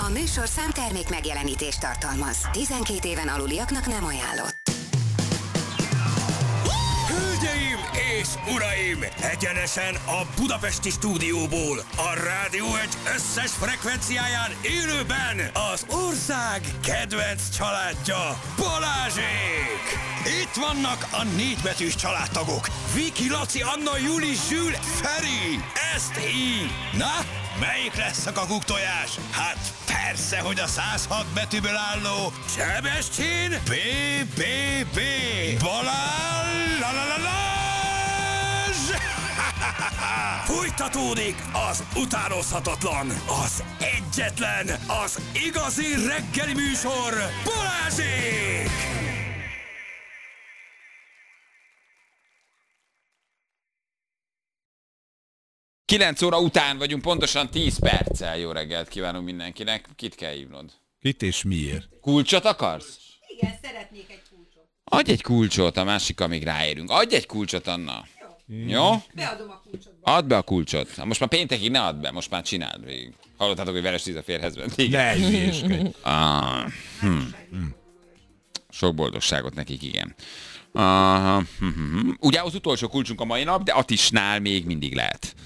A műsorszám termék megjelenítést tartalmaz. 12 éven aluliaknak nem ajánlott. Hölgyeim és uraim! Egyenesen a budapesti stúdióból, a Rádió egy összes frekvenciáján élőben az ország kedvenc családja, Balázsék! Itt vannak a négybetűs családtagok, Viki, Laci, Anna, Juli, Zsül, Feri! Ezt így! Na, melyik lesz a kakuktojás? Hát persze, hogy a 106 betűből álló Sebestyén B. Balázs! Fújtatódik az utánozhatatlan, az egyetlen, az igazi reggeli műsor, Balázsék! 9 óra után vagyunk, pontosan 10 perccel. Jó reggelt kívánunk mindenkinek. Kit kell hívnod? Kit és miért? Kulcsot akarsz? Igen, szeretnék egy kulcsot. Adj egy kulcsot, a másik, amíg ráérünk. Adj egy kulcsot, Anna. Jó? Beadom a kulcsot. Add be a kulcsot. Most már péntekig ne add be, most már csináld végig. Hallottátok, hogy Veres Liza férhez ment? Ne hülyéskedj. Sok boldogságot nekik, igen. Ugye az utolsó kulcsunk a mai nap, de Atisnál még mindig lehet.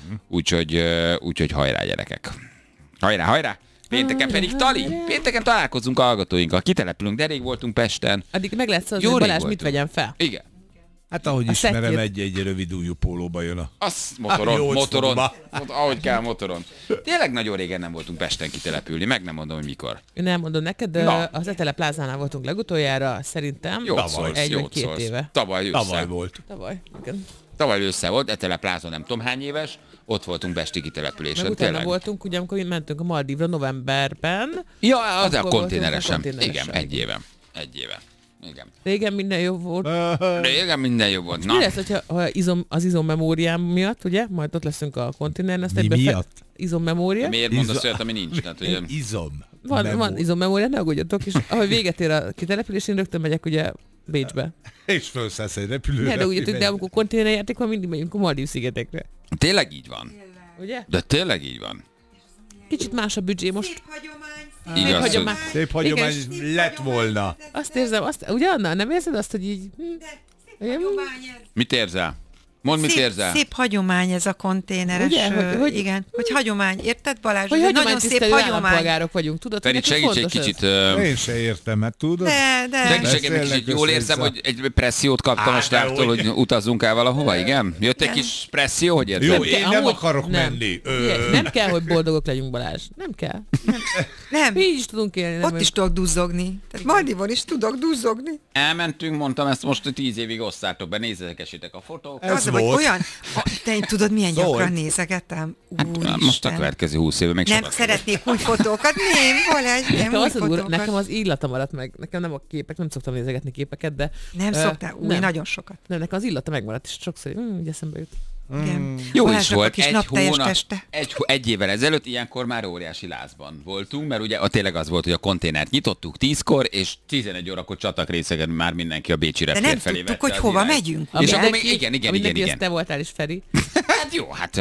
Úgyhogy hajrá, gyerekek. Hajrá! Pénteken pedig Tali. Pénteken találkozunk a hallgatóinkkal. Kitelepülünk, de rég voltunk Pesten. Addig meg lesz az, Jó, hogy rég Balázs voltunk. mit vegyen fel. Igen. Hát ahogy A ismerem, szettjét. egy rövid ujjú pólóba jön a... Az Jó, motoron. szóba. Ahogy kell, motoron. Tényleg nagyon régen nem voltunk Pesten kitelepülni, meg nem mondom, hogy mikor. Én elmondom neked, Na. az Etele Plázánál voltunk legutoljára, szerintem Jó Tavaly. szólsz, egy vagy jót 2 szólsz. éve. Tavaly volt. Tavaly, igen. Tavaly ősszel volt, Etele Plázon nem tudom hány éves, ott voltunk pesti kitelepülésen. Meg utána Tényleg. voltunk, ugye amikor mi mentünk a Maldívra novemberben. Ja, az a Akkor konténeresen. voltunk a konténeresen. Igen, egy éve. Igen. Régen minden jobb volt. Régen minden jobb volt. Mi lesz, hogyha az izommemóriám miatt, ugye? Majd ott leszünk a konténeren. azt Mi egybe miatt? Izommemória. Miért mondasz olyat, ami nincs? Tehát, ugye... Izom. Van izommemória, ne aggódjatok, és ahogy véget ér a kitelepülés, én rögtön megyek ugye Bécsbe. És felszállsz egy repülőre. Ne, de úgy, de amikor konténerjáték van, mindig megyünk a Maldív szigetekre. Tényleg így van. Ugye? De tényleg így van. Kicsit más a büdzsé most. Szép hagyomány. Igaz, hogy- hagyomány. Szép hagyomány Igen. lett volna. Azt érzem, ugye Anna, nem érzed azt, hogy így... Szép hagyomány ez. Mit érzel? Mondd, mit érzel? Szép hagyomány ez a konténeres. Ugye, hogy- igen, hogy hagyomány. Érted, Balázs? Hogy Ez egy nagyon hagyománytisztelő szép hagyomány. állampolgárok vagyunk, tudod? Feri, hogy nekünk segíts egy fontos kicsit. Én se értem, mert tudod? De. Segíts egy Beszélnek kicsit. Jól érzem, össze-vissza. hogy egy pressziót kaptam a stábtól, hogy utazzunk el valahova, igen? Jött egy kis presszió, hogy érted? Jó, én nem Amúgy akarok nem. menni. Ugye, nem kell, hogy boldogok legyünk, Balázs. Nem kell. Nem, Mi így is tudunk élni. nem ott vagy- is tudok duzzogni. Tehát Maldivon is tudok duzzogni. Elmentünk, mondtam, ezt most 10 évig osszátok be, nézzegessétek a fotók. Ez Az, hogy volt. olyan... Te tudod, milyen Szólt. gyakran nézegettem? Most a következő 20 évben még Nem sokat szeretnék új fotókat. Nem, Balázs, nem Nekem új az, nekem fotókat. az illata maradt meg. Nekem nem a képek, nem szoktam nézegetni képeket, de... Nem szoktál? Új, nem. nagyon sokat. Nem, nekem az illata megmaradt, és sokszor így eszembe jut. Igen. Jó is Balázsnak a volt, kis egy napteljes hónap, teste. egy évvel ezelőtt ilyenkor már óriási lázban voltunk, mert ugye tényleg az volt, hogy a konténert nyitottuk 10-kor, és 11 órakor csatakrészegen már mindenki a Bécsi De reptér nem felé tudtuk, vette hogy az hova irányt. megyünk. És ugye? akkor még igen. Azt te voltál is, Feri. Hát jó, hát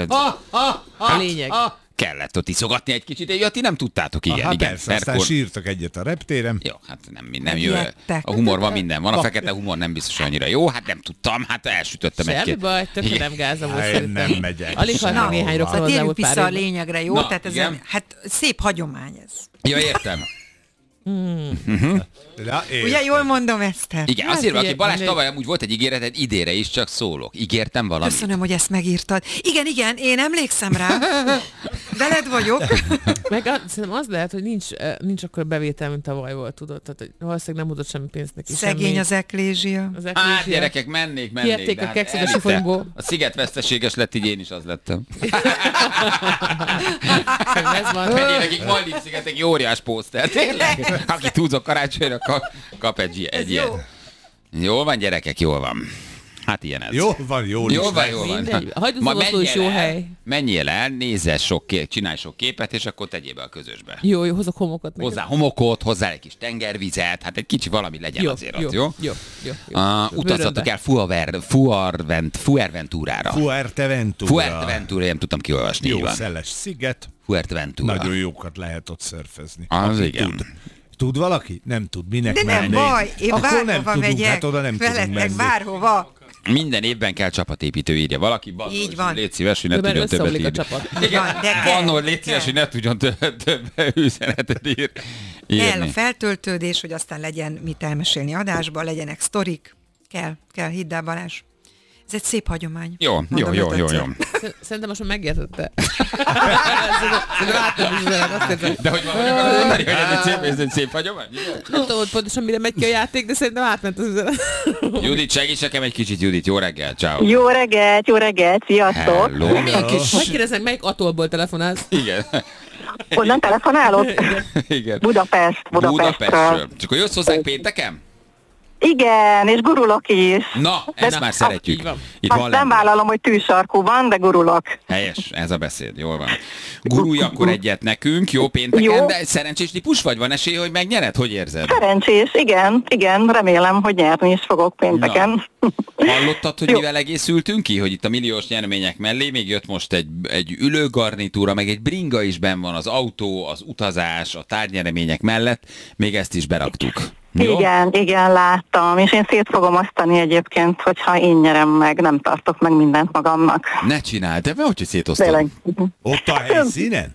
A lényeg. kellett ott iszogatni egy kicsit, ja, ti nem tudtátok, igen. Aha, persze, aztán Ferkor- sírtak egyet a reptéren. Jó, hát nem jó. Megijedtek. A humor van minden. Van a fekete humor, nem biztos annyira jó. Hát nem tudtam, hát elsütöttem Semmi egy-két. baj, tökre Igen. nem gáza volt Hát én szerintem. nem megyek Alig sehova. hallom néhány rokon Hát hozzá térjünk volt vissza pár a évben. lényegre, jó? Na, Tehát ez igen. hát szép hagyomány ez. Ja, értem. Ja, Ugye jól mondom, Eszter? Igen, Hát azért valaki figyelj, Balázs tavaly amúgy volt egy ígéreted, idére is csak szólok. Ígértem valamit. Köszönöm, hogy ezt megírtad. Igen, én emlékszem rá. Veled vagyok. Meg szerintem az lehet, hogy nincs akkor bevétel, mint tavaly volt, tudod? Tehát hogy valószínűleg nem mutat semmi pénzt neki. Szegény semmi. az eklézsia. Az Hát eklézsia. gyerekek, mennék. Kiették de a hát kekszet a elvitte. sifonyból. A sziget veszteséges lett, így én is az lettem. Ez van. Nekik Maldív szigetek egy óriás pószter, tényleg. Aki tudsz a karácsonyra, kap egy Ez ilyet. jó. Jól van, gyerekek, jól van. Hát ilyen ez. Jól van, jól Jól is. van, jól van. Mindegy. Ma Hajdúszogató is jó hely. menjél el, nézzel csinálj sok képet, és akkor tegyél be a közösbe. Jó, hozok homokot neked. Hozzá homokot, hozzá egy kis tengervizet, hát egy kicsi valami legyen azért ott, jó? Jó. Utazzatok el Fuerteventurára. Fuerteventura, nem tudtam kiolvasni. Jó Így van. szeles sziget. Fuerteventura. Nagyon jókat lehet ott szörfözni. Az Aki igen. Tud valaki? Nem tud. Minek De nem menni? baj, én Akkor nem bárhova tudunk, megyek, hát oda nem tudunk veletek menni. bárhova. Minden évben kell csapatépítő, írja valaki. Így van. Légy szíves, hogy ne Mert tudjon többet összeomlik a írni. csapat. Így van, de kell. Van, légy szíves, hogy ne tudjon több üzenetet Kell a írni. feltöltődés, hogy aztán legyen mit elmesélni adásba, legyenek sztorik. Kell, hidd el, Balázs. Ez egy szép hagyomány. Jó. Szerintem most már megértette. De hogy valami akarod mondani, hogy ez egy szép hagyomány? Nem tudom, hogy pontosan mire megy ki a játék, de szerintem átment az üzenet. Judit, segíts nekem egy kicsit, Judit. Jó reggel, ciao. Jó reggelt, sziasztok! Hello, milyen kis... Megkérdeznek, melyik atollból telefonálsz? Igen. Honnan telefonálok? Igen. Budapestről. Budapestről. Csak hogy jössz hozzánk pénteken? Igen, és gurulok is. Na, ezt már szeretjük. így van. Itt Azt van nem vállalom, hogy tűsarkú van, de gurulok. Helyes, ez a beszéd, jól van. Gurulj akkor egyet nekünk, jó pénteken, Jó. de szerencsés típus vagy, van esély, hogy megnyered? Hogy érzed? Szerencsés, igen, remélem, hogy nyerni is fogok pénteken. Hallottad, hogy Jó. mivel egészültünk ki, hogy itt a milliós nyeremények mellé még jött most egy ülőgarnitúra, meg egy bringa is benn van, az autó, az utazás, a tárgynyeremények mellett, még ezt is beraktuk. Jó? Igen, láttam, és én szét fogom osztani egyébként, hogyha én nyerem meg, nem tartok meg mindent magamnak. Ne csináld, de hogy szétosztod? Tényleg. Ott a helyszínen?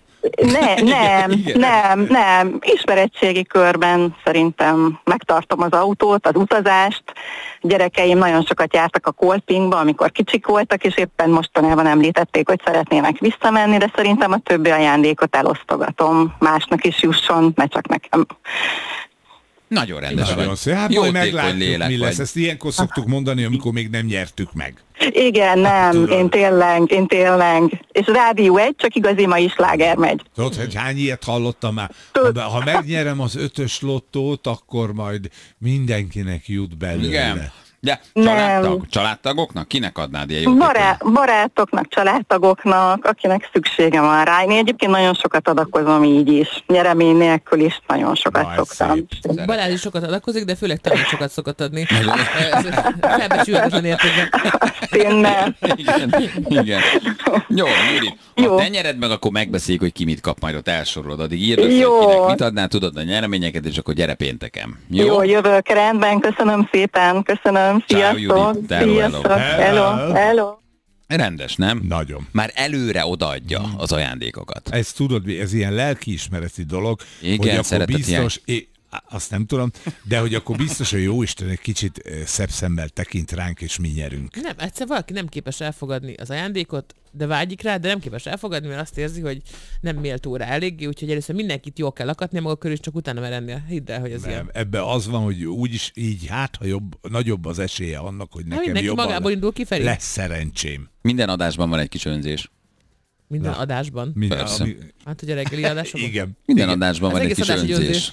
Nem. Ismeretségi körben szerintem megtartom az autót, az utazást. Gyerekeim nagyon sokat jártak a Kolpingba, amikor kicsik voltak, és éppen mostanában említették, hogy szeretnének visszamenni, de szerintem a többi ajándékot elosztogatom. Másnak is jusson, ne csak nekem. Nagyon rendes Nagyon vagy. szép. Hát majd Jótékony meglátjuk, lélek mi lesz. vagy. Ezt ilyenkor szoktuk mondani, amikor még nem nyertük meg. Igen, nem, tudod. én tényleg. És Rádió 1, csak igazi mai sláger megy. Tudod, hogy hány ilyet hallottam már? Ha megnyerem az 5-ös lottót, akkor majd mindenkinek jut belőle. Igen. De Nem. családtagoknak? Kinek adnád ilyen jó? Barátoknak, családtagoknak, akinek szüksége van rá. Én egyébként nagyon sokat adakozom így is. Nyeremény nélkül is nagyon sokat Vaj, szoktam. szép. Balázs is sokat adakozik, de főleg tanácsokat szokott adni. Felbecsülhetetlen értékben. Én nem. Igen. Jó, Judit, ha Jó. te nyered meg, akkor megbeszéljük, hogy ki mit kap, majd ott elsorolod. Addig írd össze, Jó. hogy kinek mit adnál, tudod a nyereményeket, és akkor gyere pénteken. Jó, jövök rendben, köszönöm szépen, köszönöm, Ciao, sziasztok, Judit. Hello, sziasztok, hello. hello. Rendes, nem? Nagyon. Már előre odaadja az ajándékokat. Ez tudod, ez ilyen lelkiismereti dolog, Igen, hogy akkor szeretet biztos, azt nem tudom, de hogy akkor biztos, hogy Jóisten egy kicsit szebb szemmel tekint ránk, és mi nyerünk. Nem, egyszer valaki nem képes elfogadni az ajándékot, de vágyik rá, de nem képes elfogadni, mert azt érzi, hogy nem méltó rá eléggé, úgyhogy először mindenkit jól kell lakatni, maga körül, és csak utána merenni. Hidd el, hogy ez ilyen. Ebben az van, hogy úgyis így, hát ha nagyobb az esélye annak, hogy nekem mindenki jobban magából indul kifelé. lesz szerencsém. Minden adásban van egy kis önzés. Minden adásban. Persze. Hát, hogy a reggeli adásokban. Igen. Minden Igen. adásban Az van egy egész kis adás egy önzés.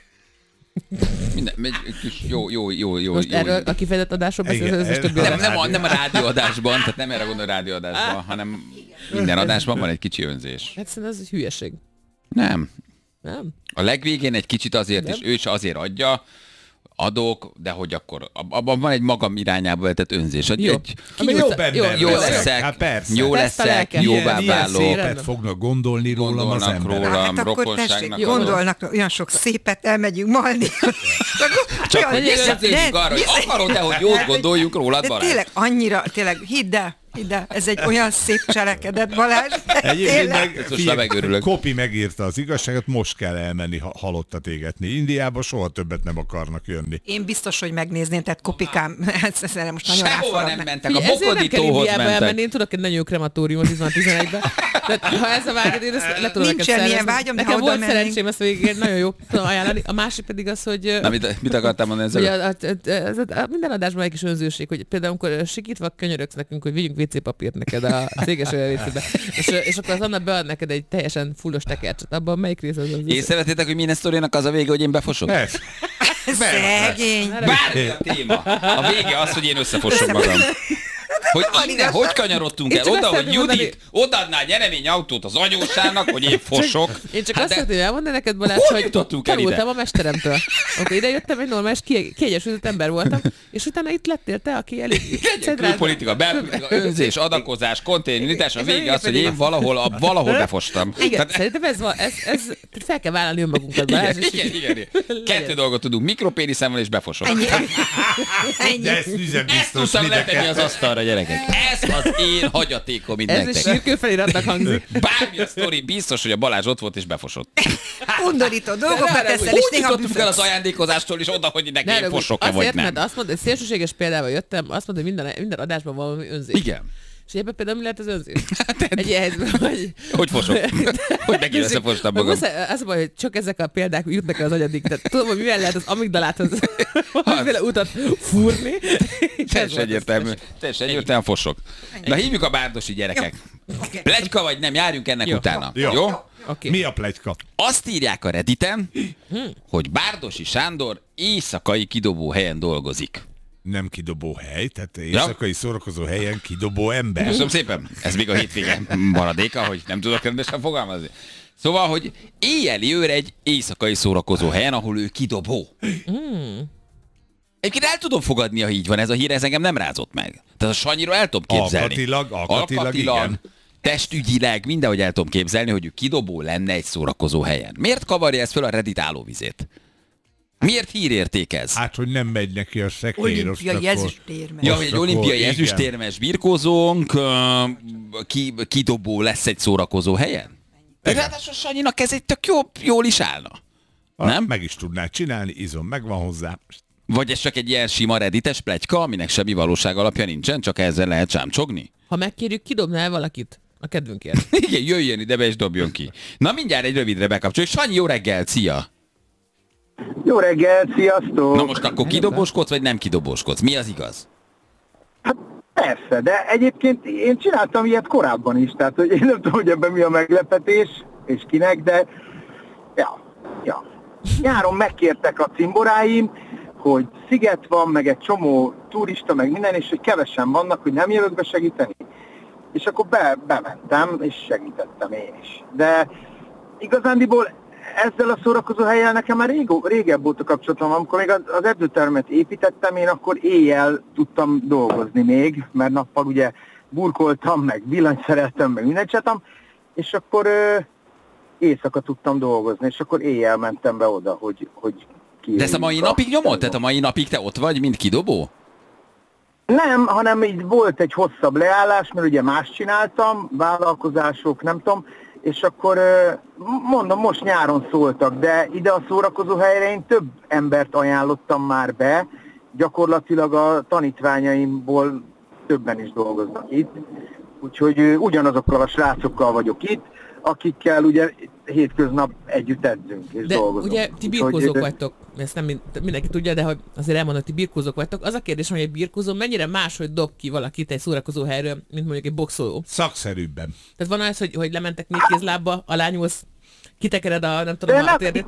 Minden, egy kis jó. Most erről a kifejezett adásról beszélsz, Igen, az összes többi Nem, adás. nem a rádióadásban, tehát nem erre gondol a rádióadásban, hanem minden adásban van egy kicsi önzés. Hát szerintem ez egy hülyeség. Nem. Nem? A legvégén egy kicsit azért, Nem. és ő is azért adja, adok, de hogy akkor abban van egy magam irányába vetett önzés. Jó. Ami jó benne Jó leszek. leszek, Hát persze. jó Ezt a leszek, lelkem. jóvá Milyen válok, szépet fognak gondolni rólam az Gondolnak emberek. róla. Hát akkor tessék, rokonságnak gondolnak, olyan sok szépet, elmegyünk malni. Csak hogy olyan- visszatérjünk arra, hogy akarod-e, hogy jót gondoljunk rólad, De Balázs? tényleg annyira, tényleg, hidd el, ez egy olyan szép cselekedet, Balázs. Egyébként Tényleg. meg, Most már megőrülök. Kopi megírta az igazságot, most kell elmenni halottat égetni. Indiába soha többet nem akarnak jönni. Én biztos, hogy megnézném, tehát kopikám, ezt most nagyon Sehova nem ráforradnak. mentek, a Figyelj, ezért nem kell Bokodítóhoz Indiába elmenni, mentek. én tudok egy nagyon jó krematóriumot 11-ben. Tehát ha ez a vágyad, én ezt le tudom neked Nincsen ilyen szervezni. vágyam, de ha Nekem oda volt mennénk. szerencsém, ezt végig nagyon jó tudom ajánlani. A másik pedig az, hogy... Na, mit akartál mondani hogy ezzel? minden adásban egy kis önzőség, hogy például amikor sikítva könyörögsz nekünk, hogy vigyünk WC papírt neked a céges olyan WC-be. És akkor az Anna bead neked egy teljesen fullos tekercset. Abban melyik rész az? Észrevettétek, hogy minden sztoriának az a vége, hogy én befosok? Ez. Szegény. Bármi a téma. A vége az, hogy én összefosom magam. Hogy innen, hogy kanyarodtunk el oda, hogy Judit odaadná nyereményautót az anyósának, hogy én fosok. Én csak azt szeretném elmondani neked, Balázs, hogy tanultam a mesteremtől. Akkor ide jöttem, egy normális, kiegyensúlyozott ember voltam, és utána itt lettél te, aki elég külpolitika, belpolitika, önzés, adakozás, kontinuitás, a vége az, hogy én valahol befostam. Igen, szerintem ez fel kell vállalni önmagunkat, Balázs. Igen. Kettő dolgot tudunk, mikropéniszemmel és befosok. De ezt üzen Ezt biztos tudtam letenni mindenki. az asztalra, gyerekek. Ez az én hagyatékom itt Ez a nektek. sírkőfeliratnak hangzik. Bármi a sztori, biztos, hogy a Balázs ott volt és befosott. Undorító dolgokat teszel, és Úgy néha jutottunk el az büfögsz. ajándékozástól is oda, hogy neki én fosok-e Azért, vagy nem. mert azt mondod, hogy szélsőséges példával jöttem, azt mondod, hogy minden adásban van valami önzés. Igen. És ebben például mi lehet az önzés? Egy ilyen helyzetben, hogy... Hogy fosok? Hogy megint összefostam magam. Az a baj, hogy csak ezek a példák jutnak el az agyadig. Tehát tudom, hogy mivel lehet az amigdaláthoz valamiféle utat fúrni. Teljesen egyértelműen fosok. Na hívjuk a bárdosi gyerekek. Pletyka vagy nem, járjunk ennek utána. Jó? Oké. Mi a pletyka? Azt írják a Redditen, hogy Bárdosi Sándor éjszakai kidobó helyen dolgozik. Nem kidobó hely, tehát éjszakai szórakozó helyen kidobó ember. Köszönöm szépen. Ez még a hétvége maradéka, hogy nem tudok rendesen fogalmazni. Szóval, hogy éjjeli őr egy éjszakai szórakozó helyen, ahol ő kidobó. Egyébként el tudom fogadni, ha így van ez a hír, ez engem nem rázott meg. Tehát a Sanyiról el tudom képzelni. Alkatilag, igen. Testügyileg, mindenhogy el tudom képzelni, hogy ő kidobó lenne egy szórakozó helyen. Miért kavarja ezt föl a Reddit állóvizét? Miért hírérték ez? Hát, hogy nem megy neki a szekér. Olimpiai ezüstérmes. Ja, hogy egy olimpiai igen. ezüstérmes birkózónk kidobó lesz egy szórakozó helyen? Ráadásul Sanyinak ez egy tök jól is állna. Nem? Meg is tudná csinálni, izom megvan hozzá. Vagy ez csak egy ilyen sima reddites pletyka, aminek semmi valóság alapja nincsen, csak ezzel lehet csámcsogni? Ha megkérjük, kidobnál valakit? A kedvünkért. Igen, jöjjön ide be és dobjon ki. Na mindjárt egy rövidre bekapcsoljuk. Sanyi, jó reggel, szia! Jó reggelt, sziasztok! Na most akkor kidobóskodsz, vagy nem kidobóskodsz? Mi az igaz? Hát persze, de egyébként én csináltam ilyet korábban is, tehát hogy én nem tudom, hogy ebben mi a meglepetés, és kinek, de ja. Nyáron megkértek a cimboráim, hogy sziget van, meg egy csomó turista, meg minden, és hogy kevesen vannak, hogy nem jövök be segíteni. És akkor bementem, és segítettem én is. De igazándiból ezzel a szórakozó helyen nekem már régebb óta kapcsolatom, amikor még az edzőtermet építettem, én akkor éjjel tudtam dolgozni még, mert nappal ugye burkoltam, meg villanyt szereltem, meg mindent csináltam, és akkor éjszaka tudtam dolgozni, és akkor éjjel mentem be oda, hogy ki. De ezt a mai napig nyomod? Tehát a mai napig te ott vagy, mint kidobó? Nem, hanem így volt egy hosszabb leállás, mert ugye más csináltam, vállalkozások, nem tudom, és akkor mondom, most nyáron szóltak, de ide a szórakozó helyre én több embert ajánlottam már be, gyakorlatilag a tanítványaimból többen is dolgoznak itt, úgyhogy ugyanazokkal a srácokkal vagyok itt, akikkel ugye hétköznap együtt edzünk és de dolgozunk. ugye ti birkózók vagytok, ezt nem mindenki tudja, de hogy azért elmondom, hogy ti birkózók vagytok. Az a kérdés, hogy egy birkózó mennyire máshogy dob ki valakit egy szórakozó helyről, mint mondjuk egy boxoló. Szakszerűbben. Tehát van az, hogy lementek négy kézlábba, alányulsz, kitekered a nem tudom, a térdét.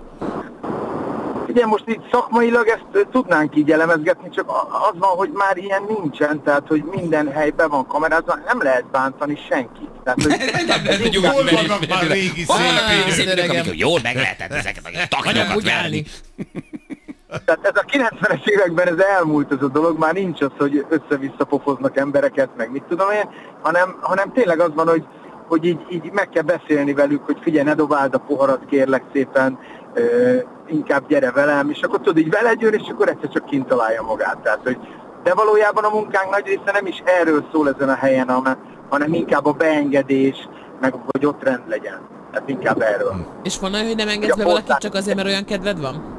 Ugye most így szakmailag ezt tudnánk így elemezgetni, csak az van, hogy már ilyen nincsen, tehát hogy minden helyben van kamerázva, nem lehet bántani senkit. Tehát, hogy Nem lehet, hogy Hol vannak már régi szép jól meg lehetett ezeket a taknyokat verni. Tehát ez a 90-es években ez elmúlt ez a dolog, már nincs az, hogy össze-vissza pofoznak embereket, meg mit tudom én, hanem tényleg az van, hogy így meg kell beszélni velük, hogy figyelj, ne dobáld a poharat, kérlek szépen, inkább gyere velem, és akkor tudod, így veled jön, és akkor egyszer csak kint találja magát. Tehát, hogy, de valójában a munkánk nagy része nem is erről szól ezen a helyen, hanem inkább a beengedés, meg hogy ott rend legyen. Tehát inkább erről. És van olyan, hogy nem engedsz be valakit csak azért, mert olyan kedved van?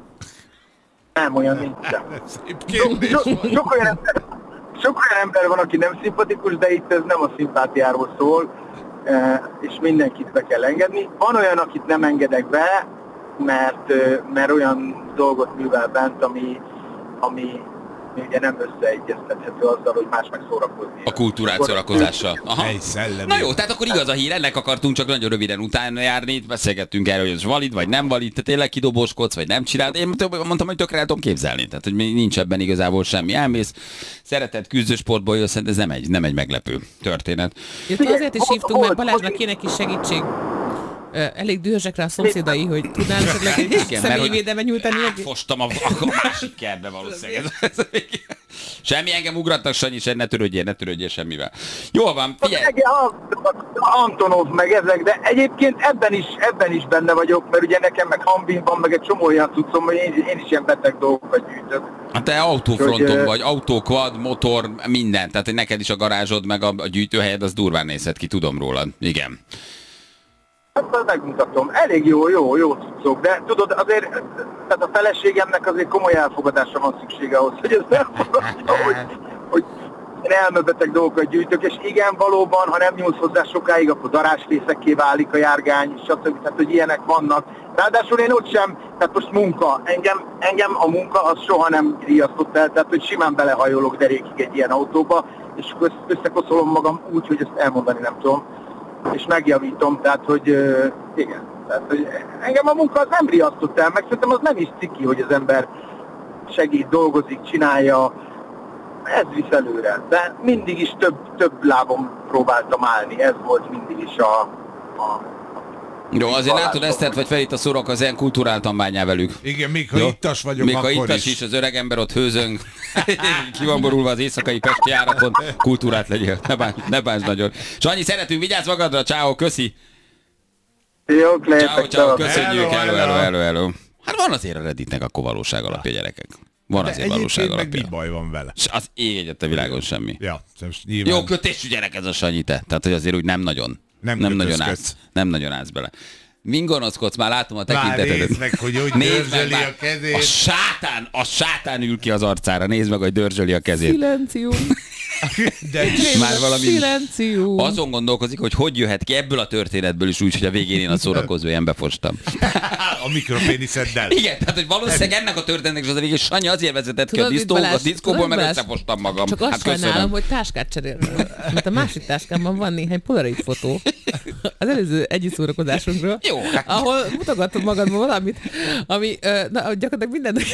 Nem, olyan nincsen. Szép kérdés. Sok olyan ember van, aki nem szimpatikus, de itt ez nem a szimpátiáról szól, és mindenkit be kell engedni. Van olyan, akit nem engedek be, mert olyan dolgot művel bent, ami ugye nem összeegyeztethető azzal, hogy más meg szórakozni. A kultúrát szórakozással. Aha. Hely szellemi. Na jó, tehát akkor igaz a hír, ennek akartunk csak nagyon röviden utána járni, itt beszélgettünk erről, hogy ez valid, vagy nem valid, te tényleg kidobóskodsz, vagy nem csinálod. Én mondtam, hogy tökre el tudom képzelni, tehát hogy nincs ebben igazából semmi. Elmész, szereted küzdősportból jössz, ez nem egy meglepő történet. Azért is hívtunk, mert Balázsnak kéne kis segítség. Elég dühösek rá a szomszédai, hogy tudnál esetleg egy személyvédelmet nyújtani neki? Átfostam a másik kertbe valószínűleg. Semmi, engem ugratnak, Sanyi, ne törődjél semmivel. Jól van, figyelj! Antonov meg ezek, de egyébként ebben is benne vagyok, mert ugye nekem meg Hambin van, meg egy csomó olyan cuccom, hogy én is ilyen beteg dolgokat gyűjtök. Hát te autófronton vagy, autó, quad, motor, minden. Tehát hogy neked is a garázsod, meg a gyűjtőhelyed, az durván nézhet ki, tudom rólad. Igen. Hát megmutatom. Elég jó cuccok, de tudod, azért tehát a feleségemnek azért komoly elfogadásra van szüksége ahhoz, hogy ez elfogadja, hogy én elmebeteg dolgokat gyűjtök, és igen, valóban, ha nem nyúlsz hozzá sokáig, akkor darásfészekké válik a járgány, stb. Tehát, hogy ilyenek vannak. Ráadásul én ott sem, tehát most munka. Engem a munka az soha nem riasztott el, tehát hogy simán belehajolok derékig egy ilyen autóba, és összekoszolom magam úgy, hogy ezt elmondani nem tudom. És megjavítom, tehát hogy igen, tehát hogy engem a munka az nem riasztott el, meg szerintem az nem is ciki, hogy az ember segít, dolgozik, csinálja, ez visz előre, de mindig is több lábon próbáltam állni, ez volt mindig is a jó, azért látod, Esztert vagy Ferit a szorok, az ilyen kulturáltan bánjál velük. Igen, még ha ittas vagyok, még akkor ha ittas is, az öreg ember ott hőzöng, ki van borulva az éjszakai pesti járaton, kultúrát legyél, ne bánts nagyon. Sanyi, szeretünk, vigyázz magadra, ciao, köszi. Jók lehetek. Ciao, köszönjük, hello. Hát van azért a Redditnek akkor valóság alapja, gyerekek. Van azért valóság alapja. Meg mi baj van vele? Az ég egyet a világon semmi. Ja, nyilván... Jó kötésű gyerek ez a Sanyi, te. Tehát, hogy azért úgy nem nagyon állsz bele. Min gonoszkodsz? Már látom a tekintetedet. Nézd meg, hogy dörzsöli a kezét. A sátán ül ki az arcára. Nézd meg, hogy dörzsöli a kezét. Szilencium. De már valami Szilencium. Azon gondolkozik, hogy jöhet ki ebből a történetből is úgy, hogy a végén én a szórakozó ilyen befostam. A mikropéniszeddel. Igen, tehát hogy valószínűleg ennek a történetnek is az a végén Sanyi azért vezetett ki a diszkóból, mert összefostam magam. Csak azt sajnálom, hogy táskát cseréltem. Mert a másik táskámban van néhány polaroid fotó. Az előző együtt szórakozásunkról. Jó, hát... ahol mutogatod magadban valamit, ami gyakorlatilag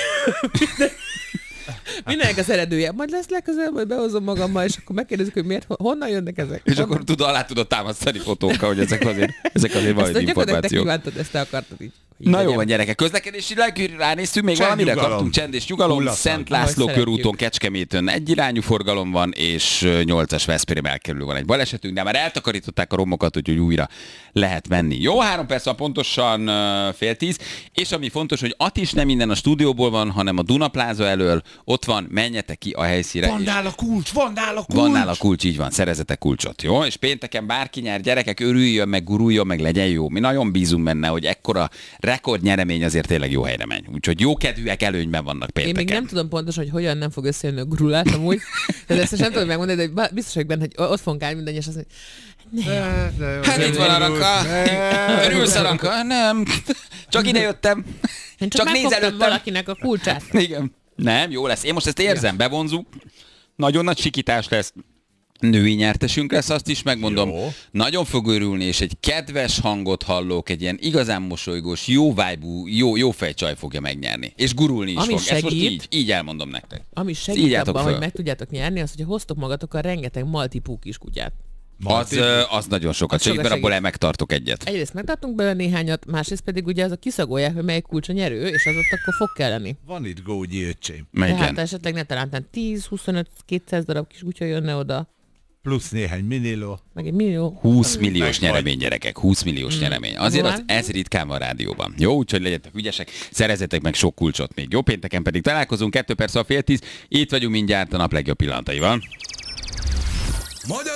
mindennek az eredője. Majd lesz legközelebb, majd behozom magammal, és akkor megkérdezik, hogy honnan jönnek ezek. És akkor alá tudod támasztani fotókkal, hogy ezek azért valami információk. Gyakorlatilag te kívántad, ezt te akartad így. Na jó van, gyerekek, közlekedési ránéztünk, még valamire kaptunk csend és nyugalom. Szent László körúton, Kecskeméten egyirányú forgalom van, és 8-as Veszprém elkerülő van egy balesetünk, de már eltakarították a romokat, úgyhogy újra lehet menni. Jó, 3 perc van pontosan 9:30, és ami fontos, hogy Attis nem innen a stúdióból van, hanem a Dunapláza elől, ott van, menjetek ki a helyszínre. Van nála kulcs! Van nála kulcs, így van, szerezetek kulcsot, jó? És pénteken bárki nyer, gyerekek, örüljön meg, guruljon meg, legyen jó. Mi nagyon bízunk benne, hogy ekkora rekordnyeremény azért tényleg jó helyre megy. Úgyhogy jó kedvűek előnyben vannak pénteken. Én még nem tudom pontosan, hogy hogyan nem fog összejönni a gurulás amúgy. De ezt nem tudom megmondani, de biztos vagyok benne, hogy ott fogunk állni mindannyian, és azt mondja, hát itt van Aranka. Örülsz, Aranka? Nem. Csak ide jöttem. Én csak megfogtam valakinek a kulcsát. Igen. Nem, jó lesz. Én most ezt érzem, bevonzunk. Nagyon nagy sikítás lesz. Női nyertesünk lesz, azt is megmondom. Jó. Nagyon fog örülni, és egy kedves hangot hallok, egy ilyen igazán mosolygós, jó vibe-ú, jó fejcsaj fogja megnyerni. És gurulni is ami fog. Segít, ezt most így elmondom nektek. Ami segít abban, hogy meg tudjátok nyerni, az, hogy hoztok magatokkal rengeteg maltipú kiskutyát. Az nagyon sokat segít, mert abból megtartok egyet. Egyrészt megtartunk belőle néhányat, másrészt pedig ugye az a kiszagolják, hogy melyik kulcs a nyerő, és az ott akkor fog kelleni. Van itt Gógyi öcsém. Tehát esetleg ne talán 10-25-200 darab kiskutya jönne oda. Plusz néhány miniló. Meg egy millió. 20 milliós nyeremény, gyerekek. 20 milliós nyeremény. Azért ez ritkán van rádióban. Jó, úgyhogy legyetek ügyesek, szerezzetek meg sok kulcsot még. Jó, pénteken pedig találkozunk, 2 perc a 9:30. Itt vagyunk mindjárt a nap legjobb pillanataival.